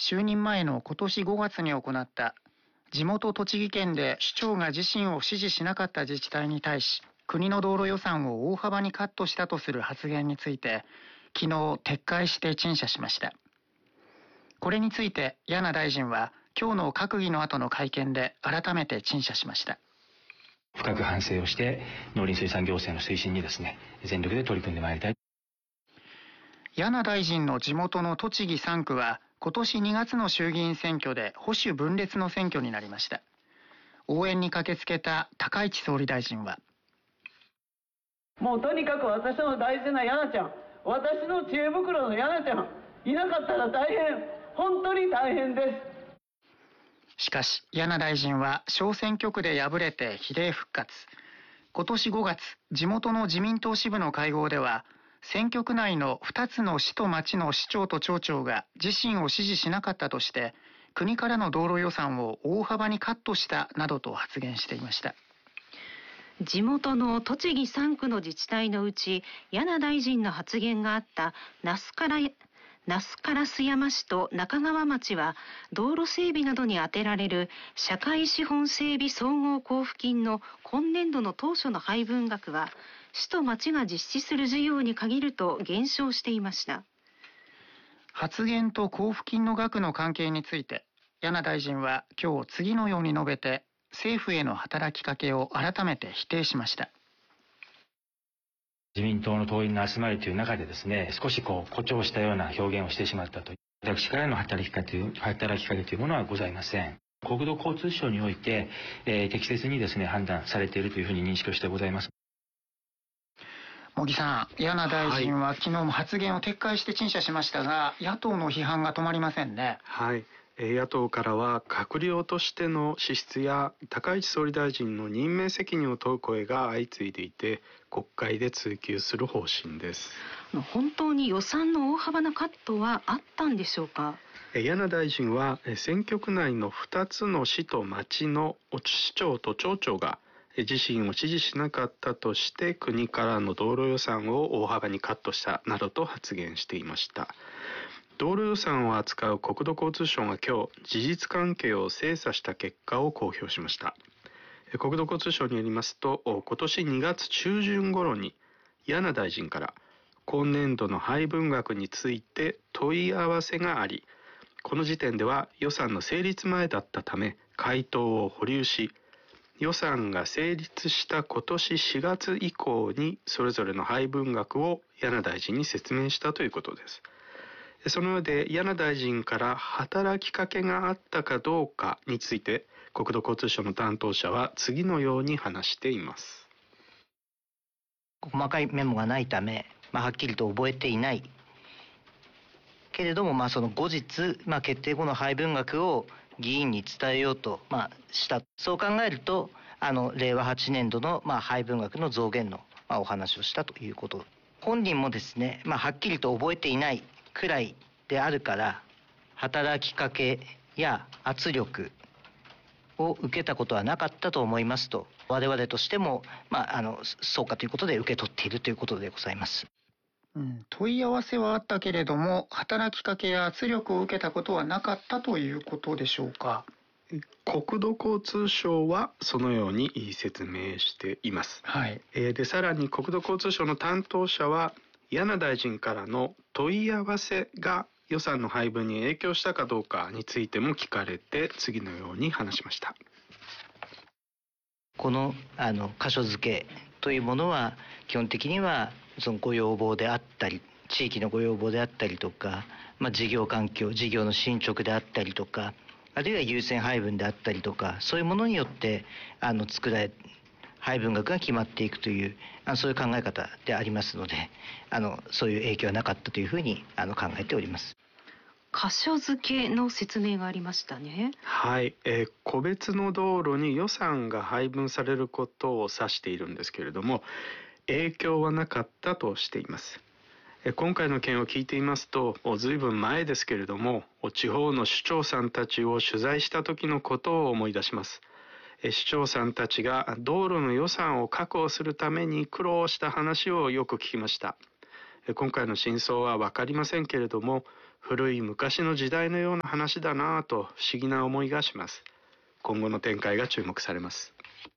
就任前の今年5月に行った地元栃木県で市長が自身を支持しなかった自治体に対し国の道路予算を大幅にカットしたとする発言について昨日撤回して陳謝しました。これについて簗大臣は今日の閣議の後の会見で改めて陳謝しました。 深く反省をして農林水産行政の推進にですね、全力で取り組んでまいりたい。 簗大臣の地元の栃木3区は今年2月の衆議院選挙で保守分裂の選挙になりました。応援に駆けつけた高市総理大臣は、 もうとにかく私の大事な簗ちゃん、私の知恵袋の簗ちゃん、いなかったら大変、本当に大変です。 しかし簗大臣は小選挙区で敗れて比例復活。今年5月、地元の自民党支部の会合では選挙区内の2つの市と町の市長と町長が自身を支持しなかったとして国からの道路予算を大幅にカットしたなどと発言していました。 地元の栃木3区の自治体のうち簗大臣の発言があった那須烏山市と中川町は道路整備などに充てられる社会資本整備総合交付金の今年度の当初の配分額は市と町が実施する事業に限ると減少していました。 発言と交付金の額の関係について簗大臣は今日次のように述べて政府への働きかけを改めて否定しました。 自民党の党員の集まりという中でですね、少し誇張したような表現をしてしまったと。私からの働きかけというものはございません。国土交通省において、適切にですね判断されているというふうに認識をしてございます。 茂木さん、簗大臣は昨日も発言を撤回して陳謝しましたが、野党の批判が止まりませんね。 はい。野党からは閣僚としての資質や高市総理大臣の任命責任を問う声が相次いでいて、国会で追及する方針です。 本当に予算の大幅なカットはあったんでしょうか。 簗大臣は選挙区内の2つの市と町の市長と町長が自身を支持しなかったとして国からの道路予算を大幅にカットしたなどと発言していました。道路予算を扱う国土交通省が今日事実関係を精査した結果を公表しました。国土交通省によりますと、今年2月中旬頃に簗大臣から今年度の配分額について問い合わせがあり、この時点では予算の成立前だったため回答を保留し、予算が成立した今年4月以降にそれぞれの配分額を簗大臣に説明したということです。その上で簗大臣から働きかけがあったかどうかについて国土交通省の担当者は次のように話しています。 細かいメモがないため、はっきりと覚えていないけれども、その後日、決定後の配分額を議員に伝えようと、した。そう考えると令和8年度の、配分額の増減の、お話をしたということ。本人もですね、はっきりと覚えていないくらいであるから働きかけや圧力を受けたことはなかったと思いますと、我々としても、そうかということで受け取っているということでございます。 問い合わせはあったけれども働きかけや圧力を受けたことはなかったということでしょうか。 国土交通省はそのように説明しています。 はい。 でさらに国土交通省の担当者は簗大臣からの問い合わせが予算の配分に影響したかどうかについても聞かれて次のように話しました。 この箇所付けというものは基本的にはそのご要望であったり地域のご要望であったりとか、事業環境事業の進捗であったりとか、あるいは優先配分であったりとか、そういうものによって配分額が決まっていくというそういう考え方でありますので、そういう影響はなかったというふうに考えております。 箇所付けの説明がありましたね。 はい、個別の道路に予算が配分されることを指しているんですけれども、影響はなかったとしています。今回の件を聞いていますと、ずいぶん前ですけれども、地方の首長さんたちを取材した時のことを思い出します。首長さんたちが道路の予算を確保するために苦労した話をよく聞きました。今回の真相は分かりませんけれども、 古い昔の時代のような話だなぁと不思議な思いがします。今後の展開が注目されます。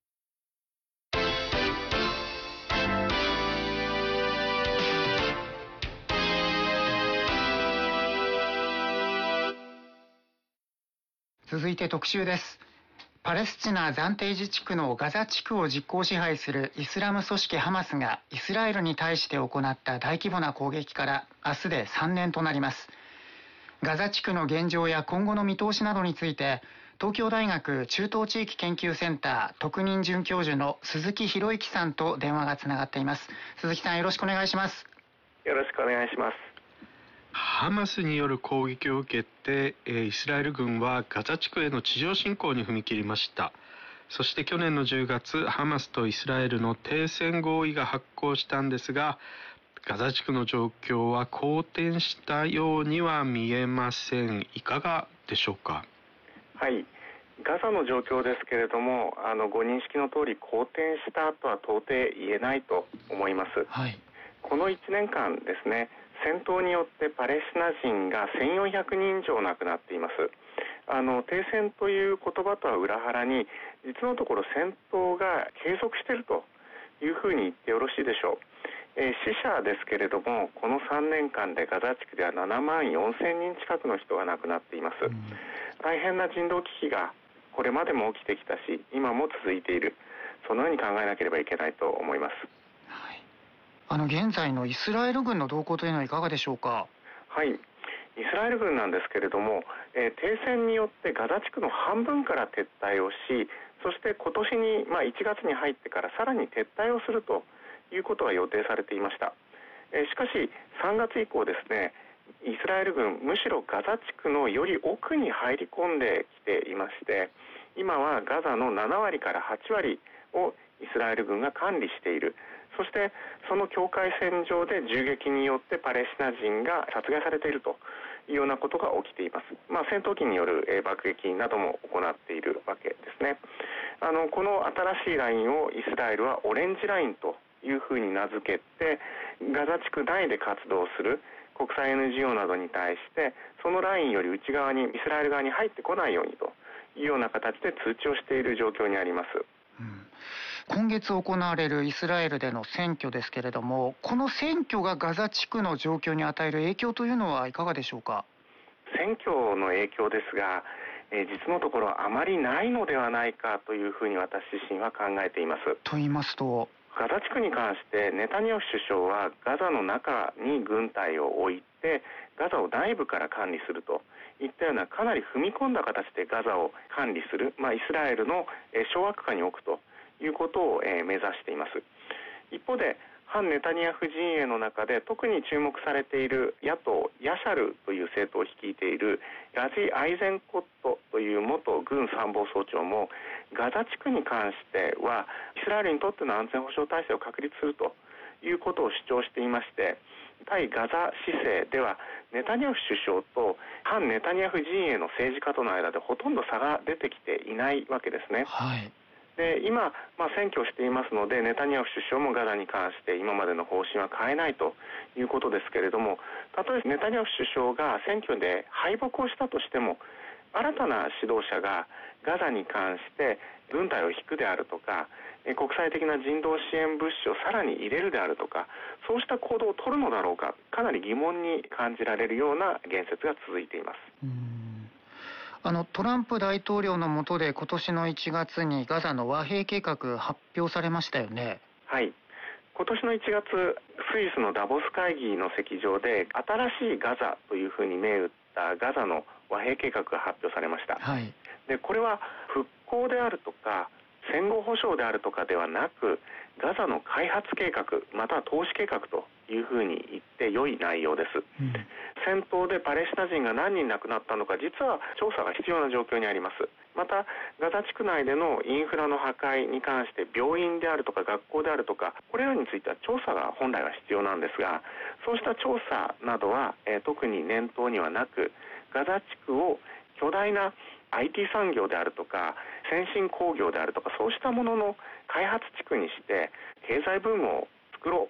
続いて特集です。パレスチナ暫定自治区のガザ地区を実効支配するイスラム組織ハマスがイスラエルに対して行った大規模な攻撃から明日で3年となります。ガザ地区の現状や今後の見通しなどについて、東京大学中東地域研究センター特任准教授の鈴木博之さんと電話がつながっています。鈴木さん、よろしくお願いします。 よろしくお願いします。 ハマスによる攻撃を受けて、イスラエル軍はガザ地区への地上侵攻に踏み切りました。そして去年の10月、ハマスとイスラエルの停戦合意が発効したんですが、ガザ地区の状況は好転したようには見えません。いかがでしょうか。 はい、ガザの状況ですけれども、ご認識の通り好転したとは到底言えないと思います。 はい、 この1年間ですね、戦闘によってパレスチナ人が1400人以上亡くなっています。停戦という言葉とは裏腹に、実のところ戦闘が継続しているというふうに言ってよろしいでしょう。死者ですけれども、この3年間でガザ地区では7万4000人近くの人が亡くなっています。大変な人道危機がこれまでも起きてきたし、今も続いている、そのように考えなければいけないと思います。 現在のイスラエル軍の動向というのはいかがでしょうか。 はい、イスラエル軍なんですけれども、停戦によってガザ地区の半分から撤退をし、そして今年に、1月に入ってからさらに撤退をするということが予定されていました。しかし3月以降ですね、イスラエル軍、むしろガザ地区のより奥に入り込んできていまして、今はガザの7割から8割をイスラエル軍が管理している。そしてその境界線上で銃撃によってパレスチナ人が殺害されているというようなことが起きています。戦闘機による爆撃なども行っているわけですね。この新しいラインをイスラエルはオレンジラインというふうに名付けて、ガザ地区内で活動する国際 NGO などに対して、そのラインより内側にイスラエル側に入ってこないようにというような形で通知をしている状況にあります。 今月行われるイスラエルでの選挙ですけれども、この選挙がガザ地区の状況に与える影響というのはいかがでしょうか。 選挙の影響ですが、実のところあまりないのではないかというふうに私自身は考えています。 と言いますと、 ガザ地区に関してネタニヤフ首相はガザの中に軍隊を置いてガザを内部から管理するといったような、かなり踏み込んだ形でガザを管理する、イスラエルの掌握下に置くということを目指しています。一方で反ネタニヤフ陣営の中で特に注目されている野党ヤシャルという政党を率いているラジ・アイゼンコットという元軍参謀総長も、ガザ地区に関してはイスラエルにとっての安全保障体制を確立するということを主張していまして、対ガザ姿勢ではネタニヤフ首相と反ネタニヤフ陣営の政治家との間でほとんど差が出てきていないわけですね。で今、選挙をしていますので、ネタニヤフ首相もガザに関して今までの方針は変えないということですけれども、たとえネタニヤフ首相が選挙で敗北をしたとしても、新たな指導者がガザに関して軍隊を引くであるとか、国際的な人道支援物資をさらに入れるであるとか、そうした行動を取るのだろうか、かなり疑問に感じられるような言説が続いています。 トランプ大統領の下で今年の1月にガザの和平計画発表されましたよね。 はい、今年の1月、スイスのダボス会議の席上で新しいガザというふうに銘打ったガザの和平計画が発表されました。でこれは復興であるとか戦後保障であるとかではなく、ガザの開発計画または投資計画というふうに言って良い内容です。戦闘でパレスチナ人が何人亡くなったのか、実は調査が必要な状況にあります。またガザ地区内でのインフラの破壊に関して病院であるとか学校であるとか、これらについては調査が本来は必要なんですが、そうした調査などは、特に念頭にはなく、ガザ地区を巨大な IT 産業であるとか先進工業であるとか、そうしたものの開発地区にして経済ブームを作ろう、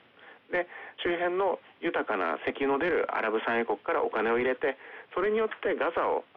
で周辺の豊かな石油の出るアラブ産油国からお金を入れて、それによってガザを